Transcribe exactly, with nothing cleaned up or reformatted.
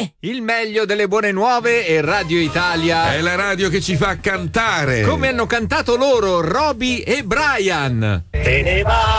Bene! Il meglio delle buone nuove e Radio Italia. È la radio che ci fa cantare. Come hanno cantato loro, Roby e Brian. Te ne va.